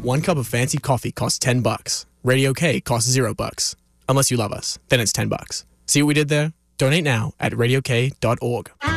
1 cup of fancy coffee costs $10. Radio K costs $0. Unless you love us, then it's $10. See what we did there? Donate now at radiok.org.